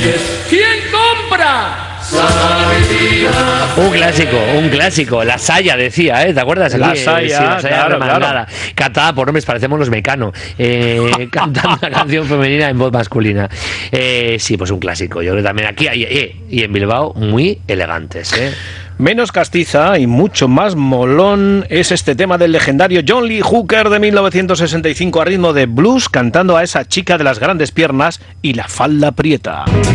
¿Quién compra? Un clásico, La Saya decía, ¿te acuerdas? La Saya, sí, La Saya claro, remangada, cantada por hombres, parecemos los Mecano, cantando una canción femenina en voz masculina. Sí, pues un clásico, yo creo que también aquí hay, y en Bilbao, muy elegantes, Menos castiza y mucho más molón es este tema del legendario John Lee Hooker de 1965 a ritmo de blues, cantando a esa chica de las grandes piernas y la falda prieta.